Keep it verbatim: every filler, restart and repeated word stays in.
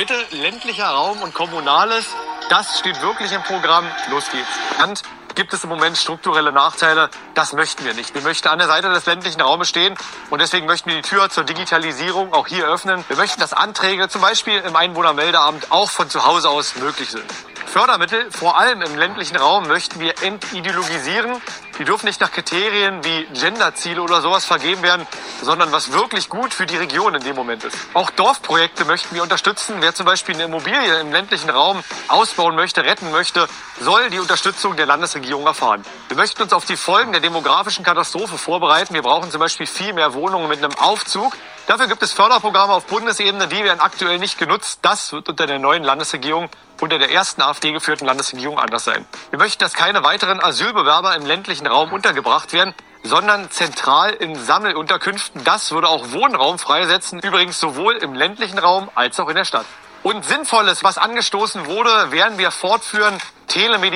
Leute, ländlicher Raum und Kommunales, das steht wirklich im Programm. Los geht's. Und gibt es im Moment strukturelle Nachteile? Das möchten wir nicht. Wir möchten an der Seite des ländlichen Raumes stehen und deswegen möchten wir die Tür zur Digitalisierung auch hier öffnen. Wir möchten, dass Anträge zum Beispiel im Einwohnermeldeamt auch von zu Hause aus möglich sind. Fördermittel, vor allem im ländlichen Raum, möchten wir entideologisieren. Die dürfen nicht nach Kriterien wie Genderziele oder sowas vergeben werden, sondern was wirklich gut für die Region in dem Moment ist. Auch Dorfprojekte möchten wir unterstützen. Wer zum Beispiel eine Immobilie im ländlichen Raum ausbauen möchte, retten möchte, soll die Unterstützung der Landesregierung erfahren. Wir möchten uns auf die Folgen der demografischen Katastrophe vorbereiten. Wir brauchen zum Beispiel viel mehr Wohnungen mit einem Aufzug. Dafür gibt es Förderprogramme auf Bundesebene, die werden aktuell nicht genutzt. Das wird unter der neuen Landesregierung, unter der ersten AfD geführten Landesregierung anders sein. Wir möchten, dass keine weiteren Asylbewerber im ländlichen Raum untergebracht werden, sondern zentral in Sammelunterkünften. Das würde auch Wohnraum freisetzen, übrigens sowohl im ländlichen Raum als auch in der Stadt. Und Sinnvolles, was angestoßen wurde, werden wir fortführen. Telemedizin.